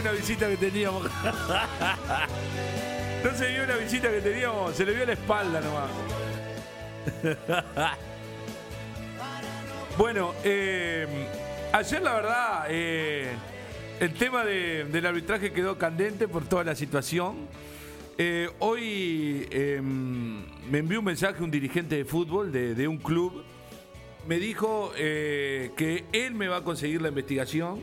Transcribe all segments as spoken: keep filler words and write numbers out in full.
una visita que teníamos. No se vio una visita que teníamos, se le vio la espalda nomás. Bueno, eh, ayer la verdad, eh, el tema de, del arbitraje quedó candente por toda la situación. Eh, hoy eh, me envió un mensaje un dirigente de fútbol de, de un club. Me dijo eh, que él me va a conseguir la investigación,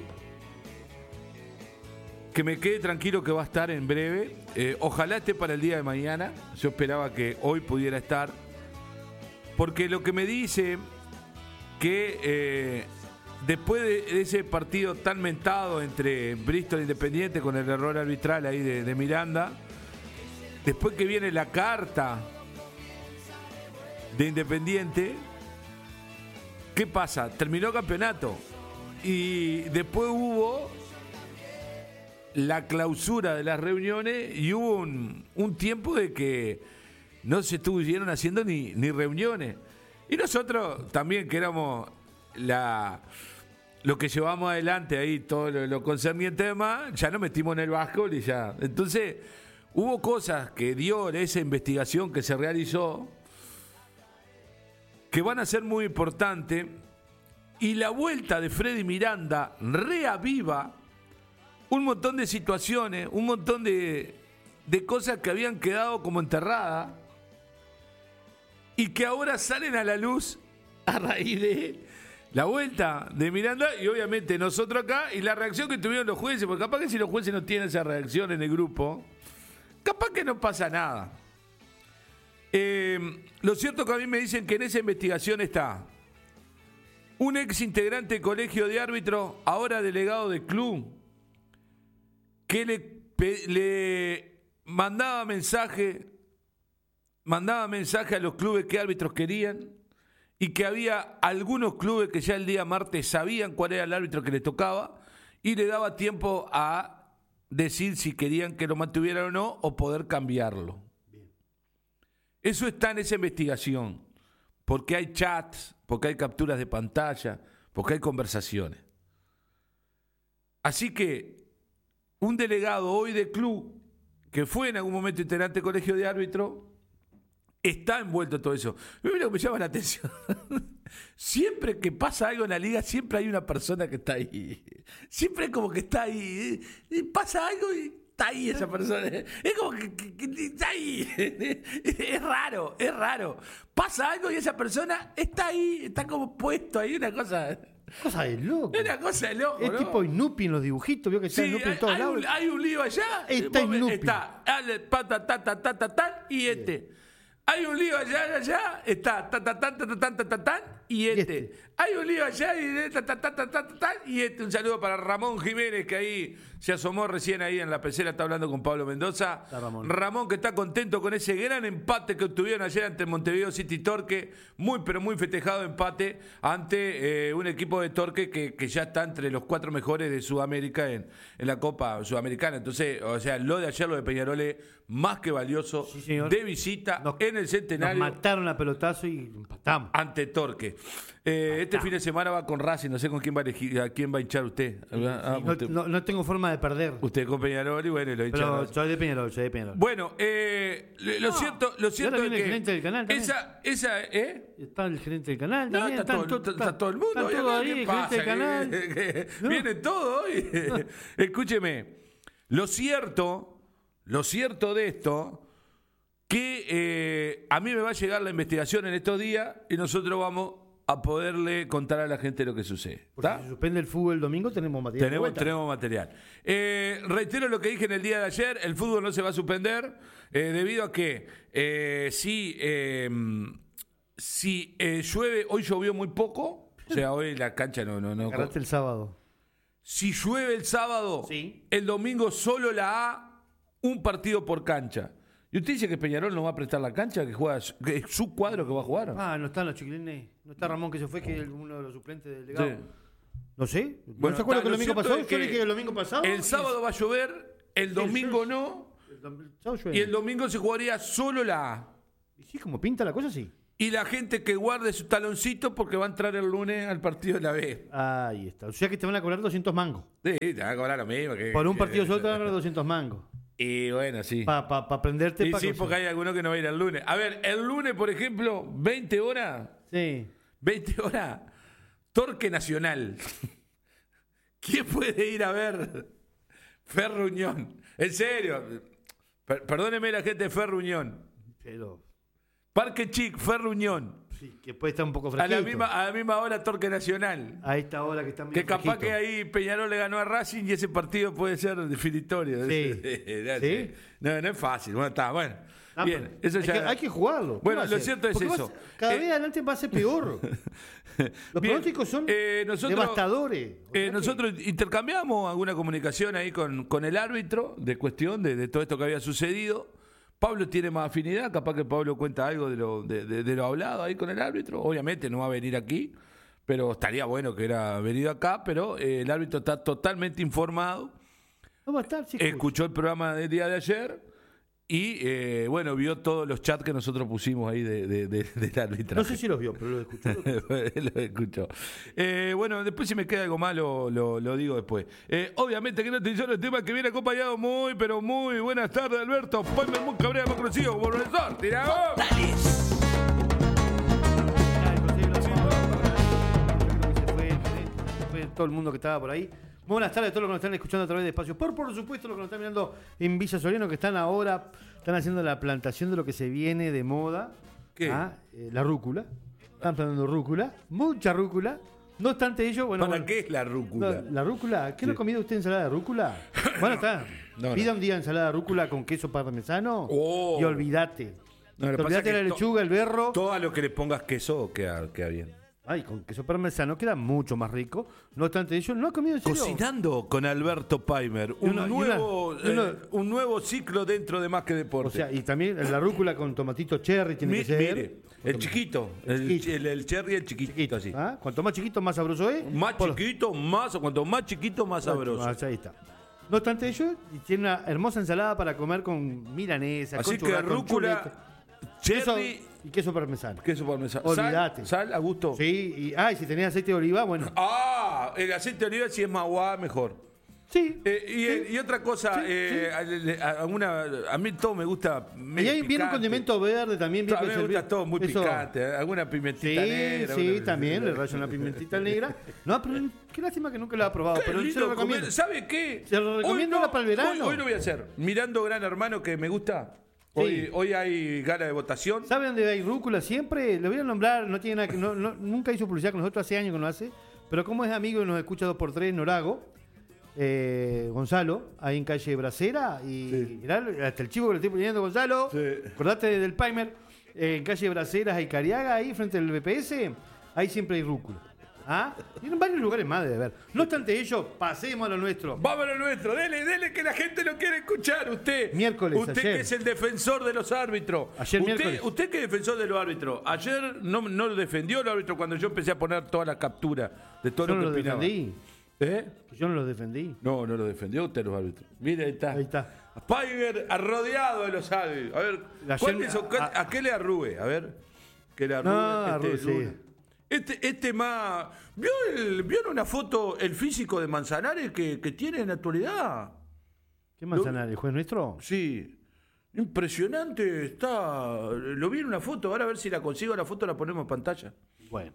que me quede tranquilo que va a estar en breve. Eh, ojalá esté para el día de mañana. Yo esperaba que hoy pudiera estar, porque lo que me dice que eh, después de ese partido tan mentado entre Bristol e Independiente con el error arbitral ahí de, de Miranda, después que viene la carta de Independiente, ¿qué pasa? Terminó el campeonato y después hubo la clausura de las reuniones y hubo un, un tiempo de que no se estuvieron haciendo ni, ni reuniones. Y nosotros también, que éramos la, lo que llevamos adelante ahí, todo lo, lo concerniente demás, ya nos metimos en el básquetbol y ya. Entonces, hubo cosas que dio esa investigación que se realizó que van a ser muy importantes, y la vuelta de Freddy Miranda reaviva un montón de situaciones, un montón de, de cosas que habían quedado como enterradas y que ahora salen a la luz a raíz de la vuelta de Miranda y obviamente nosotros acá y la reacción que tuvieron los jueces, porque capaz que si los jueces no tienen esa reacción en el grupo, capaz que no pasa nada. Eh, lo cierto es que a mí me dicen que en esa investigación está un ex integrante del colegio de árbitros, ahora delegado de club, que le, le mandaba mensaje, mandaba mensaje a los clubes que árbitros querían y que había algunos clubes que ya el día martes sabían cuál era el árbitro que le tocaba y le daba tiempo a decir si querían que lo mantuvieran o no o poder cambiarlo. Eso está en esa investigación, porque hay chats, porque hay capturas de pantalla, porque hay conversaciones. Así que un delegado hoy de club, que fue en algún momento integrante del colegio de árbitros, está envuelto en todo eso. Mira lo que me llama la atención. Siempre que pasa algo en la liga, siempre hay una persona que está ahí. Siempre como que está ahí. Y pasa algo y está ahí esa persona. Es como que, que, que está ahí. Es raro, es raro. Pasa algo y esa persona está ahí, está como puesto ahí, una cosa... Cosa de loco. Es una cosa de loco, es ¿no? tipo Snoopy en los dibujitos, vio que está Sí, Snoopy en hay, todos hay lados. un, hay un lío allá. Está Snoopy. Está, ta, ta, ta, ta, ta, ta, ta, y este. Hay un lío allá, allá, está, ta, ta, ta, ta, ta, ta, ta, ta, ta, y este. Hay un lío allá, y ta, ta, ta, ta, ta, ta, y este. Un saludo para Ramón Jiménez, que ahí se asomó recién ahí en la pecera, está hablando con Pablo Mendoza. Ramón. Ramón, que está contento con ese gran empate que obtuvieron ayer ante Montevideo City Torque. Muy, pero muy festejado empate ante eh, un equipo de Torque que, que ya está entre los cuatro mejores de Sudamérica en, en la Copa Sudamericana. Entonces, o sea, lo de ayer, lo de Peñarol, es más que valioso, sí, de visita nos, en el Centenario. Nos mataron a pelotazo y empatamos. Ante Torque. Eh, este fin de semana va con Racing, no sé con quién va a elegir, a quién va a hinchar usted. Sí, ah, no, usted. No, no tengo forma de perder. Usted con Peñarol y bueno, lo hincha. Pero soy de Peñarol, soy de Peñarol. Bueno, eh, lo no, cierto, lo cierto es viene que el gerente del canal también. esa, esa, ¿eh? Está el gerente del canal No, también. está, todo, está, está todo el mundo. Está todo ahí, ¿Qué el pasa? gerente del canal. Que, que, que no. Viene todo hoy. Escúcheme, lo cierto, lo cierto de esto, que eh, a mí me va a llegar la investigación en estos días y nosotros vamos a poderle contar a la gente lo que sucede. Porque si se suspende el fútbol el domingo, tenemos material. Tenemos, tenemos material. Eh, reitero lo que dije en el día de ayer, el fútbol no se va a suspender eh, debido a que eh, si, eh, si eh, llueve, hoy llovió muy poco, o sea, hoy la cancha no... no, no Agarraste el sábado. Si llueve el sábado, sí. El domingo solo la A, un partido por cancha. ¿Y usted dice que Peñarol no va a prestar la cancha, que juega que es su cuadro que va a jugar? Ah, no están los chiquilines. No está Ramón, que se fue, que es uno de los suplentes del legado. Sí. No sé. Bueno, ¿No se acuerda que el lo domingo cierto pasado? es que Yo dije el domingo pasado. El sábado va a llover, el domingo sí, no. El sábado llueve. Y el domingo se jugaría solo la A. Y sí, como pinta la cosa, sí. y la gente que guarde su taloncito porque va a entrar el lunes al partido de la B. Ahí está. O sea que te van a cobrar doscientos mangos. Sí, te van a cobrar lo mismo. Que, Por un que- partido solo te van a cobrar doscientos mangos. Y bueno, sí. Para pa, pa aprenderte. Y pa sí, cosas. porque hay alguno que no va a ir el lunes. A ver, el lunes, por ejemplo, veinte horas, Sí. veinte horas, Torque Nacional. ¿Quién puede ir a ver Ferro Unión? En serio, per- perdóneme la gente de Ferro Unión. Pero. Parque Chic, Ferro Unión. Sí, que puede estar un poco A fresquito. la misma, a la misma hora Torque Nacional. A esta hora que está medio Que capaz fresquito. que ahí Peñarol le ganó a Racing y ese partido puede ser definitorio. Sí. No, ¿Sí? no, no es fácil. Bueno, está, bueno. Ah, Bien, pero eso hay ya. que, hay que jugarlo. ¿Qué Bueno, va a lo hacer? cierto es Porque eso. vas- cada Eh, vez adelante va a ser peor. Los Bien, pronósticos son eh, nosotros- devastadores. O sea Eh, que- nosotros intercambiamos alguna comunicación ahí con, con el árbitro de cuestión de, de todo esto que había sucedido. Pablo tiene más afinidad, capaz que Pablo cuenta algo de lo, de, de- de lo hablado ahí con el árbitro. Obviamente no va a venir aquí, pero estaría bueno que hubiera venido acá, pero eh, el árbitro está totalmente informado. No va a estar, sí, escucha. Escuchó el programa del día de ayer y, eh, bueno, vio todos los chats que nosotros pusimos ahí de, de, de- del arbitraje. No sé si los vio, pero lo escuchó. Lo escuchó. Eh, bueno, después si me queda algo más lo, lo, lo digo después. Eh, obviamente que no te el tema que viene acompañado muy, pero muy buenas tardes, Alberto. Ponme muy cabrera, más conocido como profesor. ¡Tira vos! Fue todo el mundo que estaba por ahí. Muy buenas tardes a todos los que nos están escuchando a través de Espacio Por, por supuesto, los que nos están mirando en Villa Soriano, que están ahora, están haciendo la plantación de lo que se viene de moda. ¿Qué? Ah, eh, la rúcula. Están plantando rúcula, mucha rúcula. No obstante ello, bueno. ¿Para bueno, qué es la rúcula? no, la rúcula, ¿qué no Sí. ha comido usted ensalada de rúcula? Bueno, está. No, no. Pida un día ensalada de rúcula con queso parmesano Oh. y olvídate. No, lo que pasa olvídate es la que to- lechuga, el berro. Todo a lo que le pongas queso queda, queda bien. Ay, con queso parmesano queda mucho más rico. No obstante ello, no ha comido en serio. Cocinando con Alberto Paimer, Y un, una- y nuevo, una- y una- eh, un nuevo ciclo dentro de Más que Deporte. O sea, y también la rúcula con tomatito cherry tiene Mi- que ser. mire, el chiquito, el, chiquito. el, el cherry, el chiquitito, así. ¿Ah? Cuanto más chiquito, más sabroso es. Más Por- chiquito, más, cuanto más chiquito, más sabroso. Ah, ahí está. No obstante ello, y tiene una hermosa ensalada para comer con milanesa, Así con que churrasco, con rúcula, chuleta. Queso- cherry, y queso parmesano. queso parmesano. Olvídate. Sal, sal a gusto. Sí, y, ah, y si tenés aceite de oliva, bueno. Ah, el aceite de oliva si es más guá, mejor. Sí. Eh, y, sí. y otra cosa, Sí, eh, a- a, alguna- a mí todo me gusta. Y medio ahí viene un picante. condimento verde también. bien A mí me servido. gusta todo muy Eso- picante. ¿eh? Alguna pimentita Sí, negra. sí, una- también le rayo una pimentita negra. No, pero qué lástima que nunca lo ha probado, Qué pero lindo se lo recomiendo. comer. ¿Sabe qué? Se lo recomiendo ahora para el verano. Hoy, hoy lo voy a hacer. Mirando Gran Hermano, que me gusta. Hoy, Sí. hoy hay gala de votación. ¿Sabe dónde hay rúcula siempre? Le voy a nombrar, no tiene nada que, no, no- nunca hizo publicidad con nosotros, hace años que no hace, pero como es amigo y nos escucha dos por tres, Norago, eh, Gonzalo, ahí en calle Bracera, y mirá, hasta el chivo que le estoy poniendo, Gonzalo, Sí. acordate del Paimer, eh, en calle Braceras y Cariaga, ahí frente al B P S, ahí siempre hay rúcula. ¿Ah? Y en varios lugares más de ver. No obstante ello, pasemos a lo nuestro. Vamos a lo nuestro, dele, dele que la gente lo quiere escuchar. Usted, Miércoles, usted ayer. que es el defensor de los árbitros. Ayer usted, miércoles. usted que es defensor de los árbitros. Ayer no, no lo defendió el árbitro cuando yo empecé a poner todas las capturas de todo Yo lo no que lo opinaba. defendí. ¿Eh? Yo no los defendí. No, no lo defendió usted los árbitros. Mire, ahí está. Ahí está. Spiger rodeado de los árbitros. A ver, Ayer ¿cuál me- de esos- a- ¿a, qué le arrugue? A ver. Que le arrugue. No, arrugue, es sí. Luna. Este, este más. ¿Vio, el, ¿Vio en una foto el físico de Manzanares que, que tiene en la actualidad? ¿Qué Manzanares? ¿El juez nuestro? Sí. Impresionante está. Lo vi en una foto. Ahora a ver si la consigo la foto, la ponemos en pantalla. Bueno.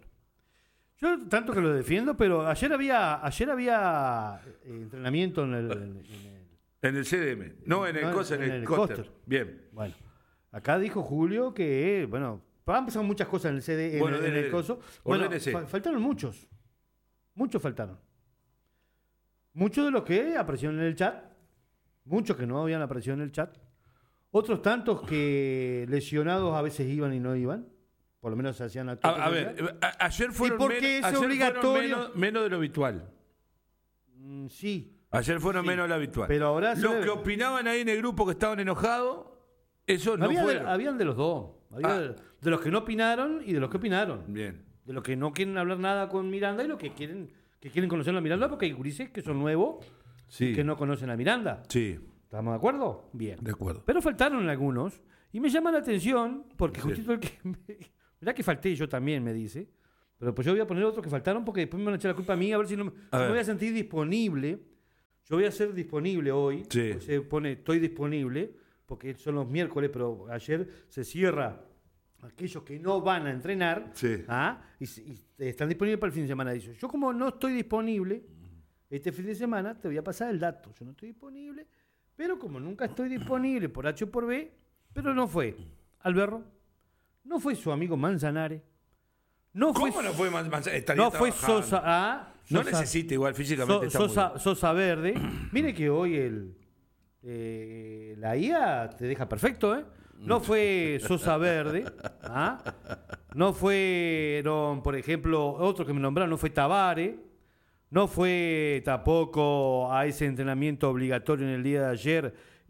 Yo tanto que lo defiendo, pero ayer había ayer había eh, entrenamiento en el, en- en el- En el C D M. No, en el, No, cosa, en en el, el Coster. Coster. Bien. Bueno, acá dijo Julio que, eh, bueno, han pasado muchas cosas en el C D, en, Bueno, el, en dele, el coso. Bueno, ordénese. fa- faltaron muchos. Muchos faltaron. Muchos de los que aparecieron en el chat. Muchos que no habían aparecido en el chat. Otros tantos que lesionados a veces iban y no iban. Por lo menos se hacían A, actos. a ver, a- ayer fueron, por qué men- es ayer fueron obligatorio? menos, menos de lo habitual. Mm, sí. Ayer fueron Sí, menos de lo habitual. pero ahora se Los ve- que opinaban ahí en el grupo que estaban enojados, esos no había de, fueron. habían de los dos. Había Ah. de, de los que no opinaron y de los que opinaron. Bien. De los que no quieren hablar nada con Miranda y los que quieren que quieren conocer a Miranda, porque hay gurises que son nuevos Sí. que no conocen a Miranda. Sí, ¿Estamos de acuerdo? Bien. de acuerdo. Pero faltaron algunos y me llama la atención porque Sí. justito el que me, me mirá que falté yo también, me dice. Pero pues yo voy a poner otros que faltaron porque después me van a echar la culpa a mí, a ver si no, si me voy a sentir disponible. Yo voy a ser disponible hoy. Sí. Pues se pone, estoy disponible, porque son los miércoles, pero ayer se cierra aquellos que no van a entrenar. Sí. ¿Ah? Y, y están disponibles para el fin de semana. Dice, yo como no estoy disponible, este fin de semana te voy a pasar el dato. Yo no estoy disponible, pero como nunca estoy disponible por H o por B, pero no fue Alberro, no fue su amigo Manzanares. No ¿Cómo fue, no fue más? más no fue Sosa. Ah, no Sosa, necesita igual físicamente. So, está Sosa, muy Sosa Verde. Mire que hoy el eh, la I A te deja perfecto, ¿eh? No fue Sosa Verde. ¿Ah? No fueron, por ejemplo, otro que me nombraron, no fue Tabare. No fue tampoco a ese entrenamiento obligatorio en el día de ayer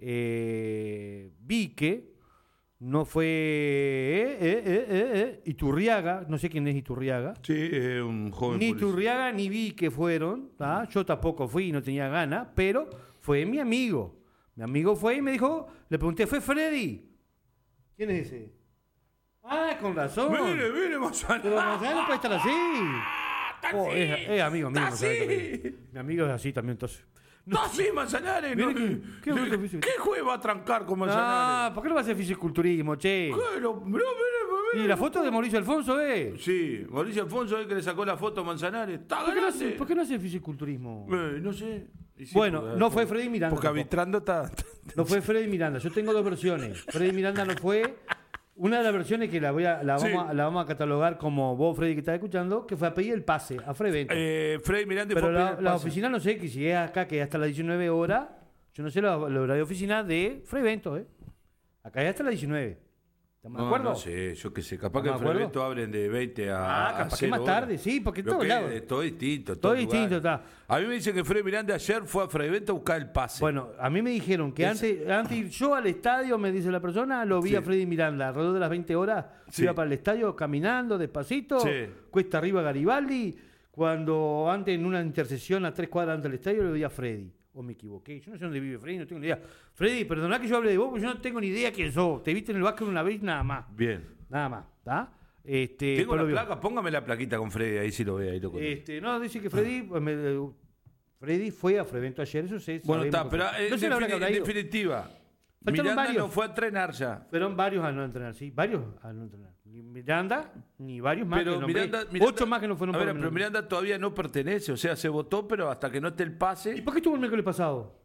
eh, Vique. No fue eh, eh, eh, eh, eh, Iturriaga, no sé quién es Iturriaga. Sí, eh, un joven Ni policía. Iturriaga ni vi que fueron, ¿tá? Yo tampoco fui y no tenía ganas, pero fue mi amigo. Mi amigo fue y me dijo, le pregunté, ¿fue Freddy? ¿Quién es ese? Ah, con razón. Mire, mire, Manzanares. Pero Manzanares no puede estar así. Está Oh, así. es, es amigo mío. Está Manzanares así. también. Mi amigo es así también, entonces. No, sí, Manzanares. Mire No, que- ¿qué ¿Qué, gusto físico? ¿Qué juez va a trancar con Ah, Manzanares? ¿por qué no va a hacer fisiculturismo, che? Pero, mire, mire, mire. Y la foto de Mauricio Alfonso, ¿eh? Sí, Mauricio Alfonso, el que le sacó la foto a Manzanares. Está ¿Por qué, no hace, grande. ¿Por qué no hace fisiculturismo? Eh, no sé. Y sí, Bueno, porque- no fue Freddy Miranda Porque tampoco. arbitrando está. No fue Freddy Miranda. Yo tengo dos versiones. Freddy Miranda no fue. Una de las versiones que la, voy a, la, Sí. vamos, a, la vamos a catalogar como vos, Freddy, que estás escuchando, que fue a pedir el pase a Freddy Bento. Eh, Freddy Miranda Pero fue a la, pedir el la pase. oficina no sé, que si es acá, que es hasta las diecinueve horas, yo no sé la, la hora de oficina de Freddy Bento, ¿eh? Acá es hasta las diecinueve. ¿Estamos de No, acuerdo? no sé, yo qué sé, capaz que ¿Estamos el de acuerdo? Freventos abren de veinte a. Ah, a capaz que cero más horas. tarde, sí, porque en Pero todos que lados. es todo distinto. Todo lugar. distinto, está. A mí me dicen que Freddy Miranda ayer fue a Freventos a buscar el pase. Bueno, a mí me dijeron que antes, antes de ir yo al estadio, me dice la persona, lo vi Sí. a Freddy Miranda, alrededor de las veinte horas, Sí. iba para el estadio caminando despacito, Sí. cuesta arriba Garibaldi, cuando antes en una intersección a tres cuadras antes del estadio lo vi a Freddy. O me equivoqué, yo no sé dónde vive Freddy, no tengo ni idea. Freddy, perdoná que yo hable de vos, porque yo no tengo ni idea quién sos. Te viste en el básquet una vez, nada más. Bien. Nada más, ¿está? Este, Tengo pues la lo vio. placa, póngame la plaquita con Freddy, ahí sí lo ve, ahí lo conozco. Este, no, dice que Freddy, pues, me- eh, Freddy fue a Frevento ayer, eso sí. Bueno, sabemos está, que pero fue. eh, No en, sé la hora que defini- habrá en ido. definitiva, Faltaron Miranda varios. no fue a entrenar ya. Fueron varios a no entrenar, sí, varios a no entrenar. Ni Miranda, ni varios más Pero que nombré. Miranda, Miranda- Ocho más que no fueron A ver, por lo pero menos. Miranda todavía no pertenece, o sea, se votó, pero hasta que no esté el ¿Y pase. por qué estuvo el miércoles pasado?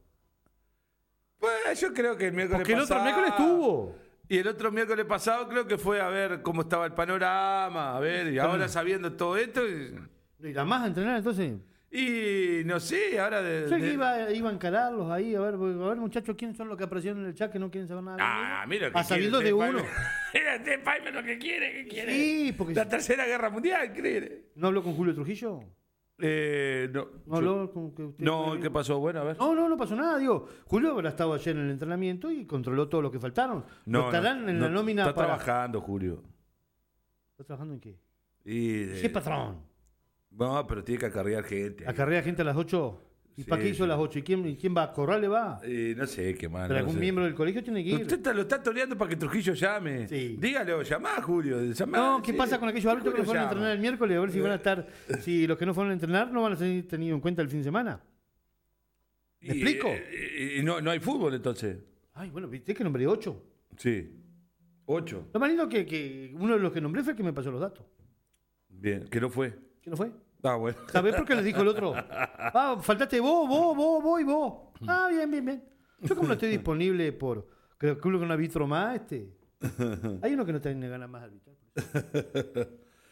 Pues yo creo que el miércoles Porque el otro pasado- miércoles estuvo. Y el otro miércoles pasado creo que fue a ver cómo estaba el panorama, a ver, y ahora sabiendo todo esto. Y, ¿No irá más a entrenar entonces? y no sé, ahora de. Yo que de- iba, iba a encararlos ahí, a ver, a ver muchachos, ¿quiénes son los que aparecieron en el chat que no quieren saber nada? Ah, mira A sabiendo de uno. Mira, este Paime lo que quiere, ¿qué quiere? Sí, porque La tercera guerra mundial, ¿quiere? ¿no habló con Julio Trujillo? Eh, no. ¿No habló con que usted No, ¿qué pasó? Bueno, a ver. No, no, no pasó nada, digo. Julio habrá estado ayer en el entrenamiento y controló todo lo que faltaron. No, estarán en la no, nómina Está para... trabajando, Julio. ¿Está trabajando en qué? Y, ¿Qué eh, patrón? No, pero tiene que acarrear gente. ¿Acarrea gente a las ocho? ¿Y Sí, para qué hizo sí. a las ocho? ¿Y quién, y quién va? ¿A Corral le va? Eh, no sé qué más. Pero no algún sé. miembro del colegio tiene que ir. Usted está- lo está toreando para que Trujillo llame. Sí. Dígalo, llamá, Julio. Llamá, No, ¿qué sí. pasa con aquellos árbitros que no Julio fueron a llama. entrenar el miércoles? A ver si van a estar... Si los que no fueron a entrenar no van a ser tenidos en cuenta el fin de semana. ¿Me Y, explico? eh, Y, no, no hay fútbol entonces. Ay, bueno, viste que nombré ocho. Sí. Ocho. Lo más lindo que, que uno de los que nombré fue el que me pasó los datos. Bien, que no fue. ¿Qué no fue? Ah, bueno. ¿Sabés por qué les dijo el otro? Ah, faltaste vos, vos, vos, vos y vos. Ah, bien, bien, bien. Yo como no estoy disponible por... Creo que un árbitro más, este... Hay uno que no tiene ganas más de arbitrar.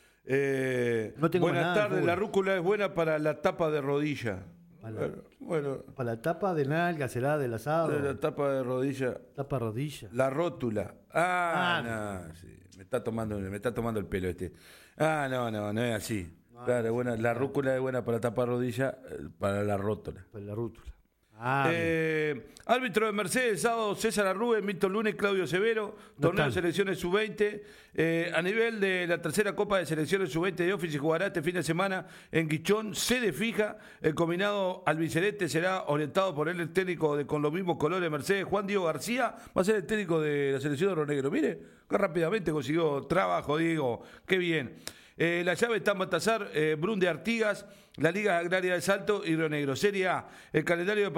Eh, No tengo buenas nada de tardes. fútbol. La rúcula es buena para la tapa de rodilla. Para la- Bueno, bueno, Para la tapa de nalga, será del asado. la tapa de rodilla. Tapa rodilla. La rótula. Ah, Ah, no, sí. Me está tomando, me está tomando el pelo este. Ah, no, no, no es así. Claro, es buena, la rúcula es buena para tapar rodilla, eh, para la rótula. Para la rútula. Ah, eh, árbitro de Mercedes, sábado César Arrube, Milton Lunes, Claudio Severo, No torneo de están. selecciones sub veinte. Eh, a nivel de la tercera Copa de Selecciones sub veinte de Office, se jugará este fin de semana en Guichón, sede fija. El combinado albiceleste será orientado por el técnico de con los mismos colores de Mercedes, Juan Diego García, va a ser el técnico de la selección de Oro Negro. Mire, que rápidamente consiguió trabajo, Diego, qué bien. Eh, la llave está en Baltasar, eh, Brun de Artigas, la Liga Agraria de Salto y Río Negro. Serie A, el calendario de